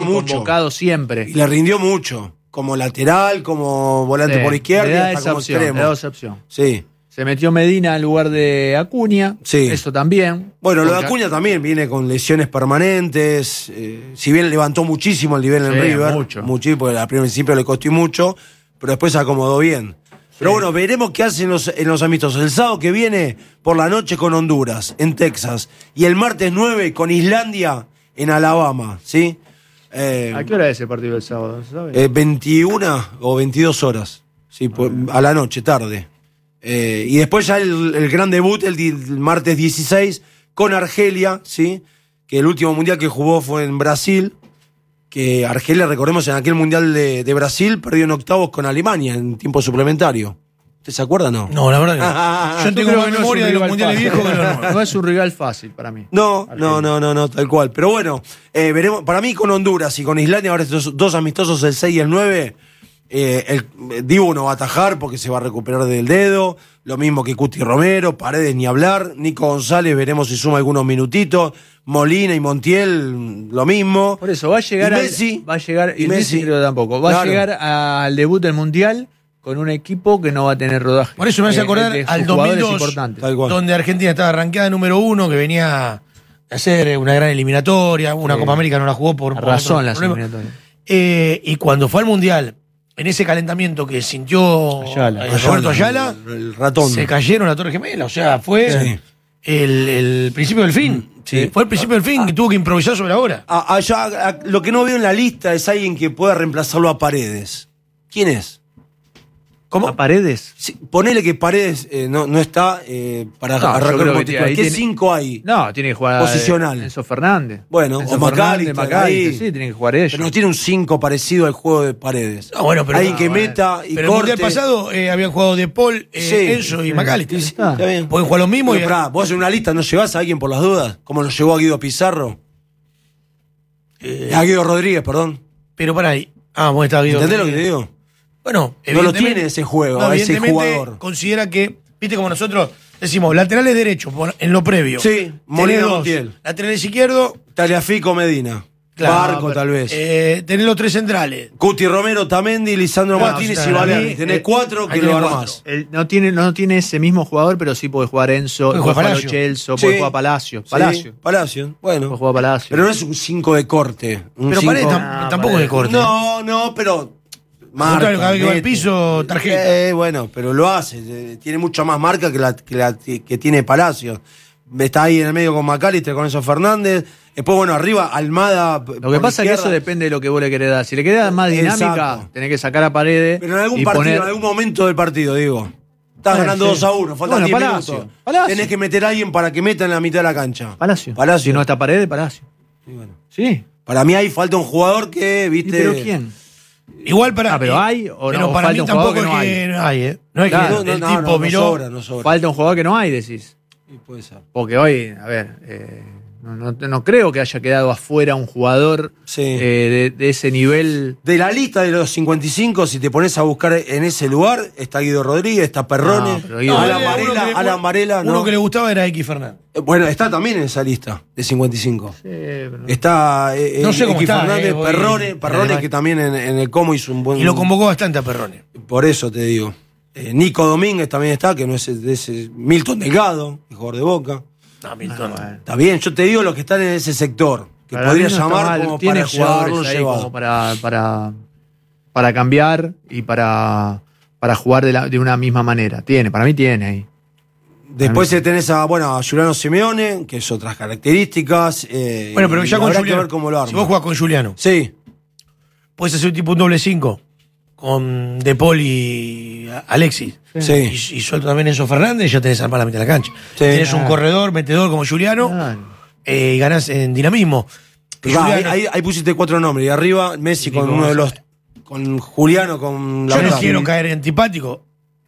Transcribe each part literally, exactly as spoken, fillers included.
mucho. Convocado siempre. Y le rindió mucho. Como lateral, como volante Sí, por izquierda, le da hasta esa como opción, extremo. le da esa opción. Sí. Se metió Medina en lugar de Acuña. Sí. Eso también. Bueno, lo de Porque- Acuña también viene con lesiones permanentes. Eh, si bien levantó muchísimo el nivel en Sí, River. mucho. Muchísimo, porque al principio le costó mucho, pero después se acomodó bien. Pero bueno, veremos qué hacen los, en los amistosos. El sábado que viene, por la noche, con Honduras, en Texas. Y el martes nueve, con Islandia, en Alabama, ¿sí? Eh, ¿A qué hora es el partido del sábado? ¿Se sabe? eh, veintiuna o veintidós horas. Sí, pues, a la noche, tarde. Eh, y después ya el, el gran debut, el, di- el martes dieciséis, con Argelia, ¿sí? Que el último mundial que jugó fue en Brasil. Que Argelia, recordemos, en aquel mundial de, de Brasil, perdió en octavos con Alemania en tiempo suplementario. ¿Usted se acuerda o no? No, la verdad que no. Yo tengo creo más que no es memoria un de los rival mundiales fácil. viejos que los nuevos. No es un rival fácil para mí. No, Argelia. no, no, no, no, tal cual. Pero bueno, eh, veremos. Para mí con Honduras y con Islandia, ahora estos dos amistosos, el seis y el nueve, eh, el Dibu no va a atajar porque se va a recuperar del dedo. Lo mismo que Cuti Romero, Paredes ni hablar. Nico González, veremos si suma algunos minutitos. Molina y Montiel, lo mismo. Por eso, va a llegar Y al- Messi. va a llegar, Y y Messi, Messi. creo que tampoco. Va Claro. a llegar al debut del Mundial con un equipo que no va a tener rodaje. Por eso me hace Eh, acordar de sus al jugadores dos mil dos, importantes. Tal cual. donde Argentina estaba arrancada número uno, que venía de hacer una gran eliminatoria, una Sí. Copa América no la jugó por... A por razón otros las problemas. eliminatorias. Eh, y cuando fue al Mundial, en ese calentamiento que sintió Ayala. eh, Roberto Ayala, El, el ratón. se cayeron la Torre Gemela. O sea, fue Sí. el, el principio del fin. Sí. Fue el principio del fin que tuvo que improvisar sobre ahora. A- allá, a- lo que no veo en la lista es alguien que pueda reemplazarlo a Paredes. ¿Quién es? ¿Cómo? ¿A Paredes? Sí, ponele que Paredes eh, no, no está eh, para No, yo arrancar creo como que titular. ahí ¿Qué tiene- cinco hay? No, tiene que jugar Posicional. eh, Enzo Fernández. Bueno, Enzo o Fernández, McAllister, McAllister, ahí. sí, tienen que jugar ellos. Pero no tiene un cinco parecido al juego de Paredes. No, bueno, pero- Alguien no, que bueno. meta y Pero el corte. Mundial pasado eh, habían jugado De Paul, eh, Sí. Enzo y Sí. McAllister. Sí, sí, Está. está bien. Pueden jugar lo mismo Pero, y... pará, vos en una lista no llevás a alguien por las dudas, como lo llevó a Guido Pizarro. eh, A Guido Rodríguez, perdón. pero para ahí. Ah, bueno, está bien. ¿Entendés lo que te digo? Bueno, No lo evidentemente- tiene ese juego, no, ese evidentemente jugador. Considera que, viste como nosotros decimos, laterales derechos por- en lo previo. Sí, Molina, Tenés dos. Montiel. Laterales izquierdo, Taliafico Medina. claro, Barco, pero, tal vez. Eh, tenés los tres centrales. Cuti Romero, Tamendi, Lisandro Claro, Martínez o sea, y a Valerdi. mí, Tenés eh, cuatro ahí que lo tenés armás. Él no tiene, no tiene ese mismo jugador, pero sí puede jugar Enzo, Puede puede, jugar jugar Palacio. Celso, Sí. puede jugar Palacio. Sí, Palacio. Palacio, bueno. Puede jugar Palacio. Pero no es un cinco de corte. Un Pero cinco- Paredes tam- Ah, tampoco Paredes. de corte. No, no, pero. Marca, cada vez que va al mete. piso, tarjeta. Eh, bueno, pero lo hace. eh, Tiene mucha más marca que la que, la- que tiene Palacio. Está ahí en el medio con McAllister, con Enzo Fernández. Después, bueno, arriba, Almada. Lo que pasa es que eso depende de lo que vos le querés dar. Si le querés dar más dinámica, Exacto. tenés que sacar a Paredes. Pero en algún y partido, poner- en algún momento del partido, digo. Estás Bueno, ganando sí. dos a uno, faltan Bueno, diez Palacio, minutos. Palacio. Tenés que meter a alguien para que meta en la mitad de la cancha. Palacio. Palacio. Si no está Paredes, Palacio. Sí, bueno. Sí. Para mí ahí falta un jugador que, ¿Y viste. ¿Pero quién? Igual para. Ah, pero hay, o pero no, o para falta mí un tampoco jugador es que no que hay. no hay, ¿eh? No es Claro, que el no, tipo no, no miró. sobra, no sobra. Falta un jugador que no hay, decís. Sí, puede ser. Porque hoy, a ver, eh, no, no- no creo que haya quedado afuera un jugador Sí. eh, de, de ese nivel. De la lista de los cincuenta y cinco, si te pones a buscar en ese lugar, está Guido Rodríguez, está Perrone, No, pero Guido- Alan había uno Varela, que le- Alan Varela, Uno no. que le gustaba era X Fernández. Eh, Bueno, está también en esa lista de cincuenta y cinco. Sí, pero- Está eh, No sé cómo X está, Fernández, eh, voy- Perrone, en Perrone Alemania. que también en, en el Como hizo un buen. Y lo convocó bastante a Perrone. Por eso te digo. Eh, Nico Domínguez también está, que no es de ese. Milton Delgado, el jugador de Boca. No, Milton. Ah, bueno. Está bien, yo te digo los que están en ese sector, que Para podría mí no está llamar mal. como Tiene para jugador jugadores ahí llevado. como para, para, para cambiar y para, para jugar de, la- de una misma manera. Tiene, para mí tiene ahí. Después tenés a, bueno, a Juliano Simeone, que es otras características. eh, Bueno, pero y ya con habrá que Juliano. ver cómo lo arma. Si vos jugás con Juliano, Sí, puedes hacer un tipo un doble cinco con De Paul y Alexis. sí. Y, y suelto también Enzo Fernández, ya tenés armar la mitad de la cancha. Tenés un Claro. corredor, metedor como Juliano, Claro. eh, y ganás en dinamismo. Que Va, ahí, Juliano- ahí- ahí pusiste cuatro nombres. Y arriba Messi con Nico uno de los. González. Con Juliano, con la yo no otra. quiero caer antipático.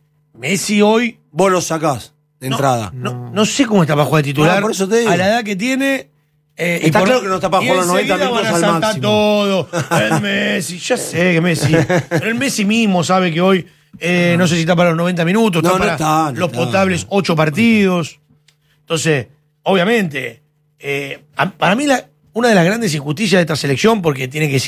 Messi hoy. Vos lo sacás de no, entrada. No, no sé cómo está para jugar de titular. Ah, por eso te digo. A la edad que tiene. eh, y Está por- claro que no está para y jugar los noventa enseguida minutos van a al saltar máximo. todo. El Messi, ya sé que Messi. Pero el Messi mismo sabe que hoy. eh, no sé si está para los noventa minutos, No, está no para está, no los está. potables ocho partidos. Entonces, obviamente, eh, a- para mí la, una de las grandes injusticias de esta selección, porque tiene que